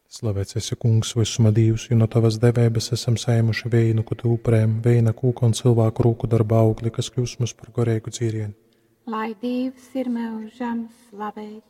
Slavēts esi, kungs, visuma Dievs, jo no tavas devības esam saēmuši vīnu, ko tu upurējam, vīna, kūka un cilvēku rūku darba augli, kas kļūst mums par gorēgu dzīrienu. Lai Dievs ir mūžam slavēts.